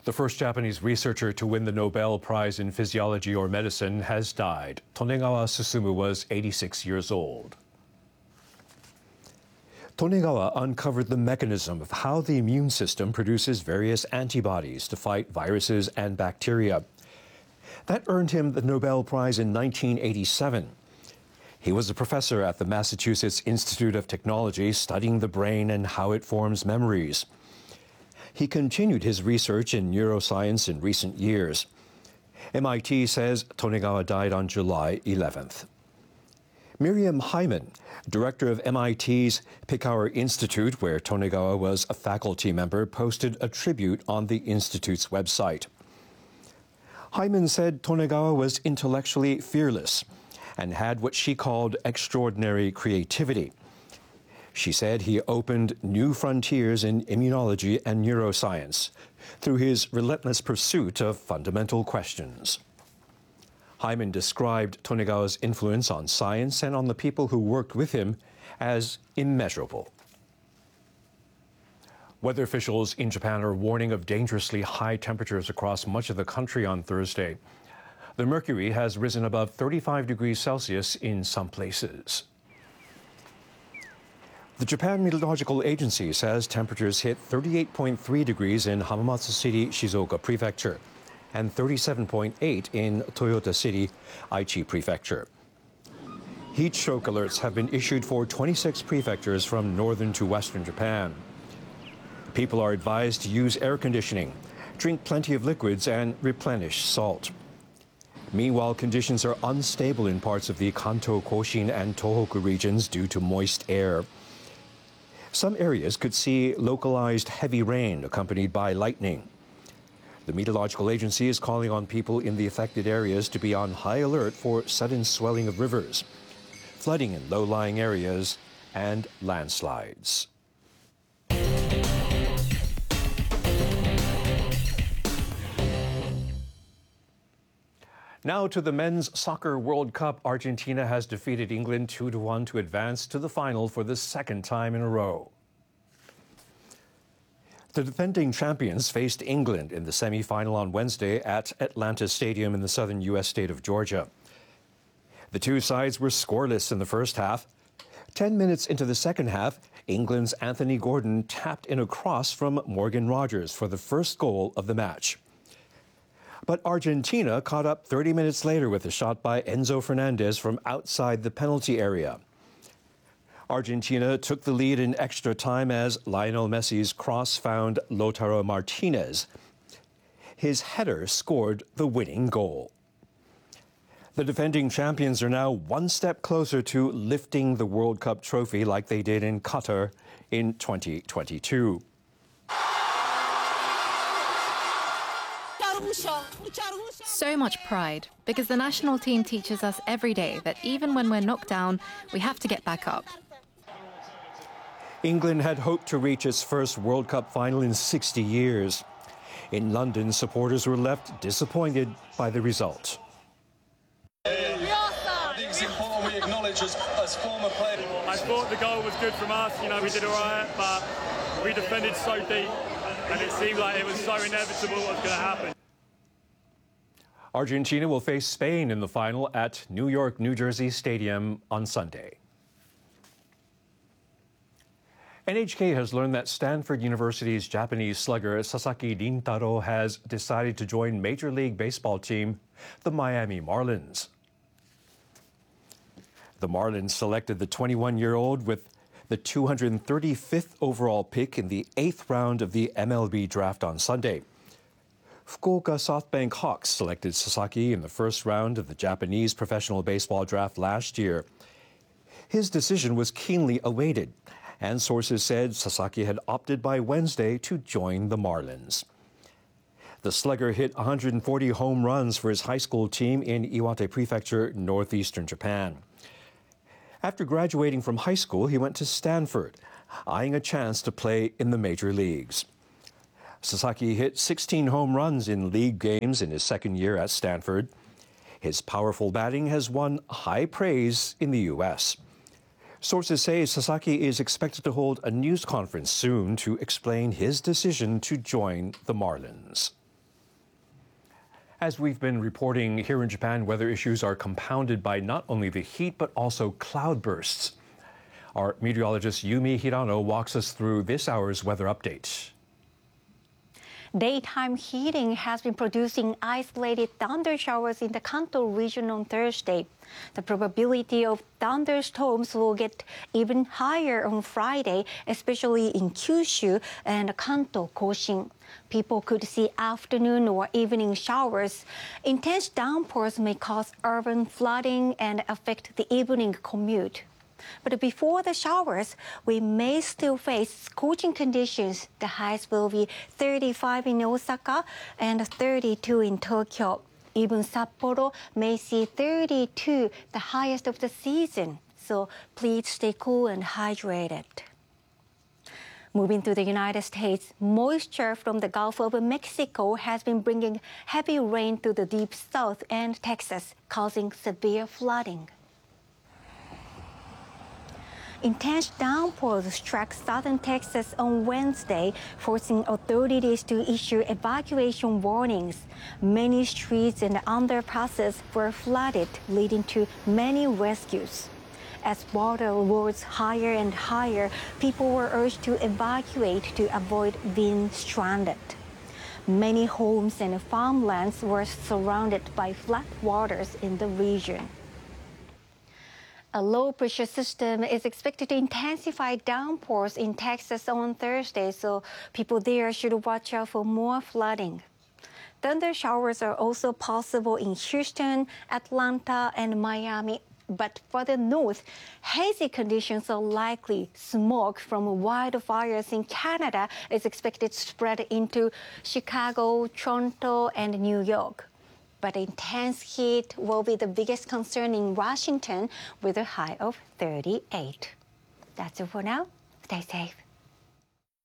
The first Japanese researcher to win the Nobel Prize in Physiology or Medicine has died. Tonegawa Susumu was 86 years old. Tonegawa uncovered the mechanism of how the immune system produces various antibodies to fight viruses and bacteria. That earned him the Nobel Prize in 1987. He was a professor at the Massachusetts Institute of Technology studying the brain and how it forms memories. He continued his research in neuroscience in recent years. MIT says Tonegawa died on July 11th. Miriam Hyman, director of MIT's Picauer Institute, where Tonegawa was a faculty member, posted a tribute on the institute's website. Hyman said Tonegawa was intellectually fearless and had what she called extraordinary creativity. She said he opened new frontiers in immunology and neuroscience through his relentless pursuit of fundamental questions. Hyman described Tonegawa's influence on science and on the people who worked with him as immeasurable. Weather officials in Japan are warning of dangerously high temperatures across much of the country on Thursday. The mercury has risen above 35 degrees Celsius in some places. The Japan Meteorological Agency says temperatures hit 38.3 degrees in Hamamatsu City, Shizuoka Prefecture, and 37.8 in Toyota City, Aichi Prefecture. Heat stroke alerts have been issued for 26 prefectures from northern to western Japan. People are advised to use air conditioning, drink plenty of liquids, and replenish salt. Meanwhile, conditions are unstable in parts of the Kanto, Koshin, and Tohoku regions due to moist air. Some areas could see localized heavy rain accompanied by lightning. The Meteorological Agency is calling on people in the affected areas to be on high alert for sudden swelling of rivers, flooding in low-lying areas, and landslides. Now to the Men's Soccer World Cup. Argentina has defeated England 2-1 to advance to the final for the second time in a row. The defending champions faced England in the semi-final on Wednesday at Atlanta Stadium in the southern U.S. state of Georgia. The two sides were scoreless in the first half. 10 minutes into the second half, England's Anthony Gordon tapped in a cross from Morgan Rogers for the first goal of the match. But Argentina caught up 30 minutes later with a shot by Enzo Fernandez from outside the penalty area. Argentina took the lead in extra time as Lionel Messi's cross found Lautaro Martinez. His header scored the winning goal. The defending champions are now one step closer to lifting the World Cup trophy like they did in Qatar in 2022. So much pride, because the national team teaches us every day that even when we're knocked down, we have to get back up. England had hoped to reach its first World Cup final in 60 years. In London, supporters were left disappointed by the result. It's important we acknowledge as former players. I thought the goal was good from us, we did all right, but we defended so deep, and it seemed like it was so inevitable what was going to happen. Argentina will face Spain in the final at New York, New Jersey Stadium on Sunday. NHK has learned that Stanford University's Japanese slugger Sasaki Rintaro has decided to join Major League Baseball team, the Miami Marlins. The Marlins selected the 21-year-old with the 235th overall pick in the 8th round of the MLB draft on Sunday. Fukuoka SoftBank Hawks selected Sasaki in the first round of the Japanese professional baseball draft last year. His decision was keenly awaited, and sources said Sasaki had opted by Wednesday to join the Marlins. The slugger hit 140 home runs for his high school team in Iwate Prefecture, northeastern Japan. After graduating from high school, he went to Stanford, eyeing a chance to play in the major leagues. Sasaki hit 16 home runs in league games in his second year at Stanford. His powerful batting has won high praise in the U.S. Sources say Sasaki is expected to hold a news conference soon to explain his decision to join the Marlins. As we've been reporting here in Japan, weather issues are compounded by not only the heat, but also cloudbursts. Our meteorologist Yumi Hirano walks us through this hour's weather update. Daytime heating has been producing isolated thunder showers in the Kanto region on Thursday. The probability of thunderstorms will get even higher on Friday, especially in Kyushu and Kanto Koshin. People could see afternoon or evening showers. Intense downpours may cause urban flooding and affect the evening commute. But before the showers, we may still face scorching conditions. The highs will be 35 in Osaka and 32 in Tokyo. Even Sapporo may see 32, the highest of the season. So please stay cool and hydrated. Moving to the United States, moisture from the Gulf of Mexico has been bringing heavy rain to the deep south and Texas, causing severe flooding. Intense downpours struck southern Texas on Wednesday, forcing authorities to issue evacuation warnings. Many streets and underpasses were flooded, leading to many rescues. As water rose higher and higher, people were urged to evacuate to avoid being stranded. Many homes and farmlands were surrounded by flood waters in the region. A low-pressure system is expected to intensify downpours in Texas on Thursday, so people there should watch out for more flooding. Thunder showers are also possible in Houston, Atlanta, and Miami. But further north, hazy conditions are likely. Smoke from wildfires in Canada is expected to spread into Chicago, Toronto, and New York. But intense heat will be the biggest concern in Washington with a high of 38. That's it for now. Stay safe.